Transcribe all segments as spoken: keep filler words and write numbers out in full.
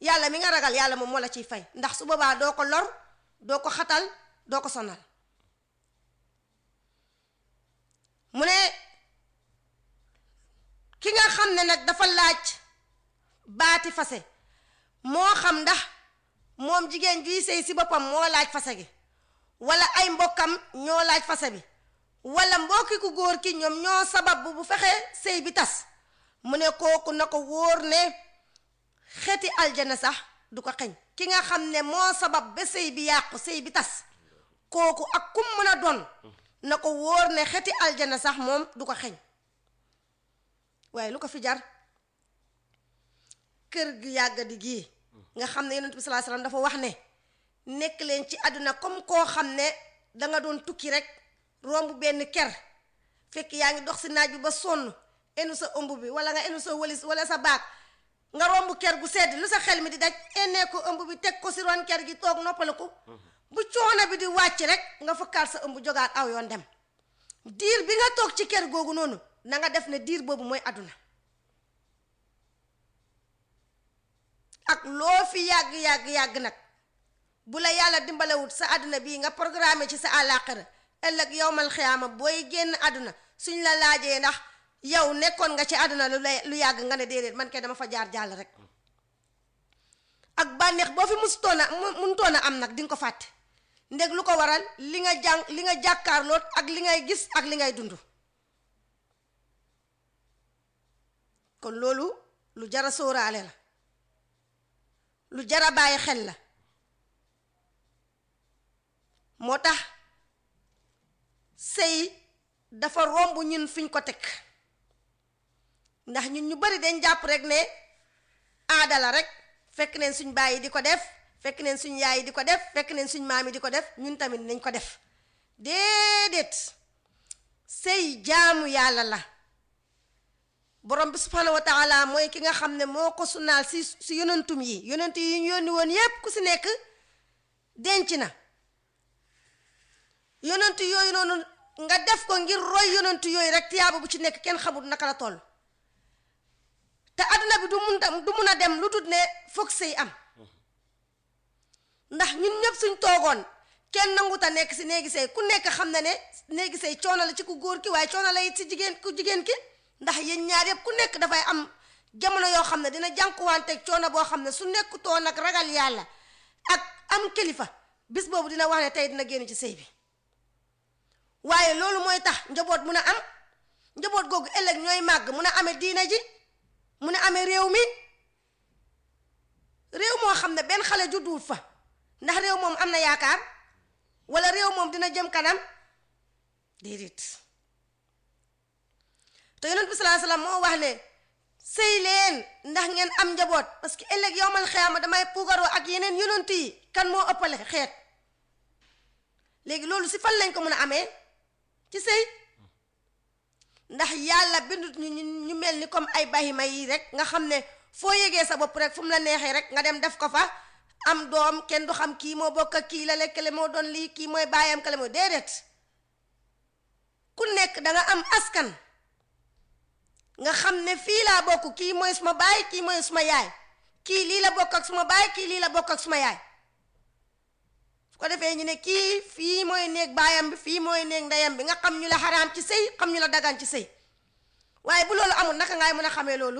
yàlla mi nga ragal yàlla moom moo la ciy fay ndax su boobaa doo ko lor doo ko xatal doo ko sonal mu ne ki nga xam ne nag dafa laaj baati fase moo xam ndax moom jigéen juy sëy si boppam moo laaj fase gi wala ay mbokkam ñoo laaj fase bi wala mbokki ku góor ki ñoom ñoo sabab bu fexe sëy bi tas mu ne kooku na ko wóor ne xeeti aljana sax du ko xeñ ki nga xam ne moo sabab ba sëy bi yàqu sëy bi tas kooku ak kum mën a doon na ko wóor ne xeeti aljana sax moom du ko xeñ waaye lu ko fi jar kër gi yàgg di gii nga xam ne yonent bi sallallahu alayhi wasallam dafa wax ne nekk leen ci àdduna comme koo xam ne danga doon tukki rek romb benn ker fekk yaa ngi dox si naaj bi ba sonn enu sa ëmb bi wala nga enu sa walis wala sa baag nga romb ker gu sedd lu sa xel mi di daj ennee ko ëmb bi teg ko si ron ker gi toog noppaliku bu coono bi di wàcc rek nga fëkkaat sa ëmb jogaat aw yoon dem diir bi nga toog ci ker googu noonu na nga def ne diir boobu mooy àdduna ak loo fi yàgg yàgg yàgg nag bu la yàlla dimbalewut sa àdduna bii nga programme ci sa àllaaxira ëllëg yowmal xiyaama booy génn àdduna suñ la laajee ndax yow nekkoon nga ci àdduna lu lay lu yàgg nga ne déedéet man kay dama fa jaar jàll rek ak bànneex boo fi musutoon a munutoon a am nag di nga ko fàtte ndeg lu ko waral li nga jàng li nga jàkkaarloot ak li ngay gis ak li ngay dund kon loolu lu jara sóoraale la lu jara bàyyi xel la moo tax sëy dafa romb ñun fiñ ko teg ndax ñun ñu bari dañ jàpp rek ne aada la rek fekk neen suñ baay yi di ko def fekk neen suñ yaay yi di ko def fekk neen suñ maam yi di ko def ñun tamit nañ ko def déedéet sëy jaamu yàlla la borom bi subhanahu wa taala mooy ki nga xam ne moo ko sunaal si si yonentum yi yonent yi ñu yónni woon yépp ku si nekk denc na yonent yooyu noonu nga def ko ngir roy yonent yooyu rek tiyaaba bu ci nekk kenn xamul naka la toll te àdduna bi du mun du mun a dem lu dul ne foog sëy am ndax ñun ñëpp suñ toogoon kenn nangut a nekk si néegi sëy ku nekk xam na ne néegi sëy coono la ci ku góor ki waaye coono la it si jigéen ku jigéen ki ndax yéen ñaar yëpp ku nekk dafay am jamono yoo xam ne dina jànkuwanteeg coono boo xam ne su nekkutoo nag ragal yàlla ak am kilifa bis boobu dina wax ne tey dina génn ci sëy bi waaye loolu mooy tax njaboot mun a am njaboot googu ëllëg ñooy màgg mun a amee diina ji mun a amee réew mi réew moo xam ne benn xale judduwut fa ndax réew moom am na yaakaar wala réew moom dina jëm kanam déedéet te yonent bi sallallahu alayhi wasallam moo wax ne sëy leen ndax ngeen am njaboot parce que ëllëg yowmal xiyaama damay puugaroo ak yeneen yonent yi kan moo ëppale xeet léegi loolu si fan lañ ko mën a amee ci sëy ndax yàlla bindut ñu ñu mel ni comme ay bahima yi rek nga xam ne foo yégee sa bopp rek fu mu la neexee rek nga dem def ko fa am doom kenn du xam kii moo bokk ak kii la lekkale moo doon lii kii mooy baayam kale mooy déedéet ku nekk da nga am askan nga xam ne fii laa bokk kii mooy suma baay kii mooy suma yaay kii lii la bokk ak suma baay kii lii la bokk ak suma yaay su ko defee ñu ne kii fii mooy néeg baayam bi fii mooy néeg ndeyam bi nga xam ñu la xaraam ci sëy xam ñu la dagan ci sëy waaye bu loolu amul naka ngay mën a xamee loolu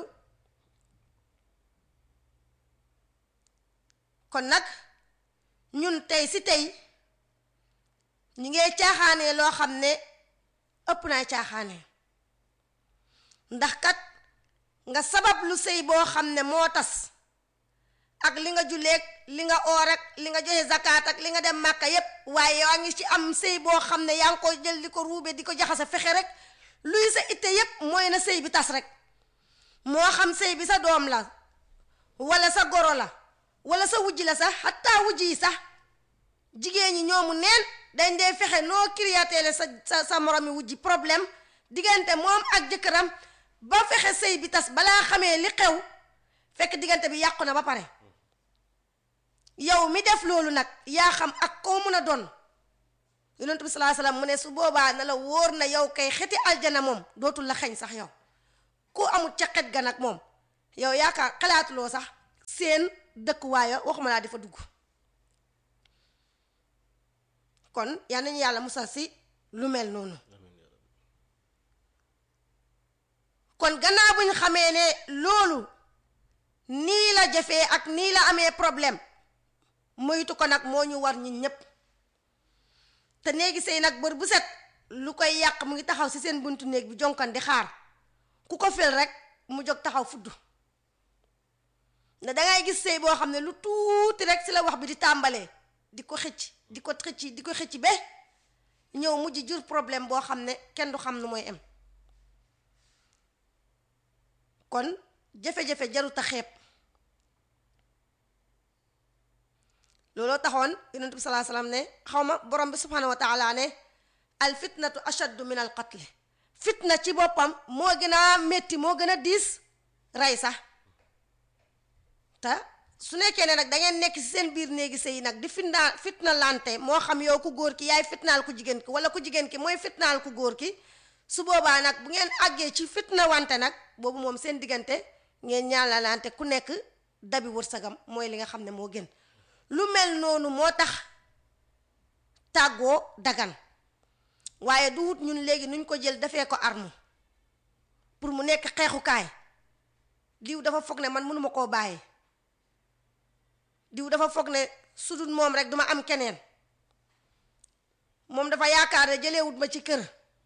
kon nag ñun tey si tey ñu ngee caaxaanee loo xam ne ëpp naa caaxaanee ndax kat nga sabab lu sëy boo xam ne moo tas ak li nga julleeg li nga oor ak li nga joxe zakat ak li nga dem màkka yépp waaye yaa ngi ci am sëy boo xam ne yaa ngi ko jël di ko ruube di ko jaxase fexe rek luy sa itte yépp mooy na sëy bi tas rek moo xam sëy bi sa doom la wala sa goro la wala sa wujji la sax xataa wujji yi sax jigéen ñi ñoomu neen dañ dee fexe noo criateele sa sa sa moromi wujji problème diggante moom ak jëkkëram ba fexe sëy bi tas balaa xamee li xew fekk diggante bi yàqu na ba pare yow mi def loolu nag yaa xam ak koo mun a doon yonent bi sallallahu alayhi wasallam mu ne su boobaa na la wóor na yow kay xeti aljana moom dootul la xeñ sax yow ku amul ca xet ga nag moom yow yaakaar xalaatuloo sax seen dëkkuwaay waxuma laa di fa dugg kon yal nañu yàlla musal si lu mel noonu kon gannaaw bu ñu xamee ne loolu nii la jafee ak nii la amee problème moytu ko nag moo ñu war ñun ñépp te néegi sëy nag bër bu set lu koy yàq mu ngi taxaw ci seen buntu néeg bi jonkan di xaar ku ko fel rek mu jóg taxaw fudd ne dangay gis sëy boo xam ne lu tuuti rek ci la wax bi di tàmbalee di ko xëcc di ko xëcc di ko xëcc ba ñëw mujj jur problème boo xam ne kenn du xam nu mooy am kon jafe-jafe jarut a xeeb looloo taxoon yonent bi salaa salaam ne xaw ma borom bi subhanahu wa taala ne al fitnatu ashaddu min al qatli fitna ci boppam moo gën a métti moo gën a diis rey sax te su nekkee ne nag da ngeen nekk ci seen biir néegi sëy nag di fitna fitna lante moo xam yow ku góor ki yaay fitnaal ku jigéen ki wala ku jigéen ki mooy fitnaal ku góor ki su boobaa nag bu ngeen àggee ci fitna wante nag boobu moom seen diggante ngeen ñaalalante ku nekk dabi wërsëgam mooy li nga xam ne moo gën lu mel noonu moo tax tàggoo dagan waaye du wut ñun léegi nuñ ko jël dafee ko arme pour mu nekk xeexukaay diw dafa foog ne man mënuma koo bàyyi diw dafa foog ne su dul moom rek duma am keneen moom dafa yaakaar ne jëleewut ma ci kër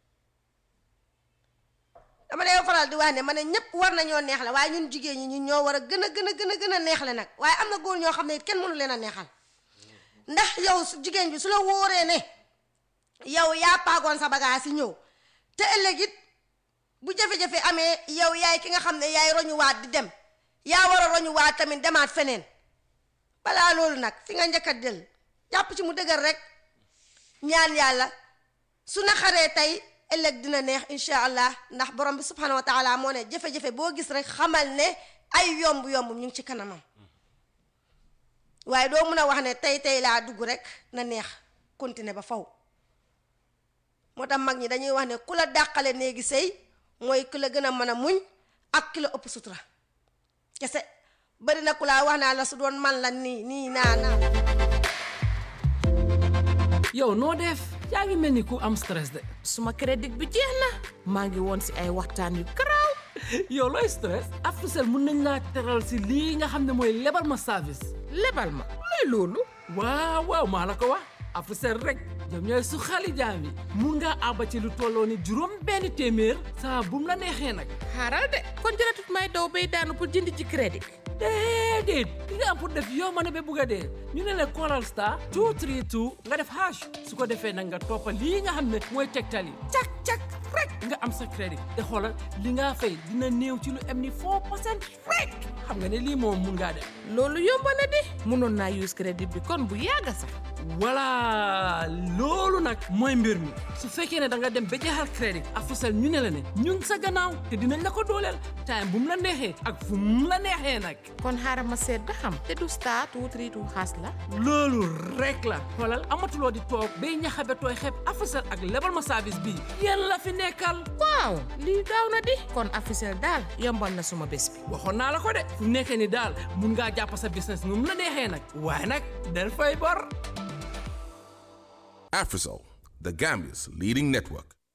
dama lay faral di wax ne ma ne ñëpp war nañoo neexle waaye ñun jigéen ñi ñun ñoo war a gën a gën a gën a gën a neexle nag waaye am na góor ñoo xam ne it kenn mënu leen a neexal ndax yow su jigéen bi su la wóoree ne yow yaa paagoon sa bagage yi ñëw te ëllëg it bu jafe-jafe amee yow yaay ki nga xam ne yaay roñuwaat di dem yaa war a roñuwaat tamit demaat feneen balaa loolu nag fi nga njëkk a del jàpp ci mu dëgër rek ñaan yàlla su naxaree tey ëllëg dina neex incha allah ndax borom bi subhanahu wa taala moo ne jafe-jafe boo gis rek xamal ne ay yomb-yomb ñu ngi ci kanamam waaye doo mun a wax ne tey tey laa dugg rek na neex continuer ba faw moo tax mag ñi dañuy wax ne ku la dàqale néegi sëy mooy ku la gën a mën a muñ ak ki la ëpp sutura kese bari na ku laa wax naa la su doon man la nii nii naa naa yow noo def yaa ngi mel ni ku am stress de suma crédit bi jeex na maa ngi woon si ay waxtaan yu garaaw yow looy stress Africell mun nañ laa teral si lii nga xam ne mooy lebal ma service lebal ma looy loolu waaw waaw maa la ko wax Africell rek ñoom ñooy su xali jaam yi mun ngaa àbba ci lu tolloo ni juróom benn téeméer saa bum la neexee nag xaaral de kon jëratut may daw bay daanu pour jënd ci crédit déedéet li nga am pour def yow ma ne ba bugg a dee ñu ne la callal star two three two nga def hash su ko defee nag nga toppa lii nga xam ne mooy tegtal yi cak cak rek nga am sa crédit te xoolal li nga fay dina néew ci lu am ni four percent rek xam nga ne lii moom mun ngaa def loolu yomb na di mënoon naa use crédit bi kon bu yàgga sax voilà loolu nag mooy mbir mi su fekkee ne da nga dem ba jeexal crédit Africell ñu ne la ne ñun sa gannaaw te dinañ la ko dooleel time bu mu la neexee ak fu mu la neexee nag kon xaaral ma seet ba xam te du star two three two xaas la loolu rek la xoolal amatuloo di toog bay ñaxabe tooy xeeb Africell ak lebal ma service bii yéen la fi nekkal waaw lii gaaw na di kon Africell daal yombal na suma bés bi waxoon naa la ko de fu nekkee ni daal mun ngaa jàpp sa business nu mu la neexee nag waaye nag del fay bor Africell, the Gambia's leading network.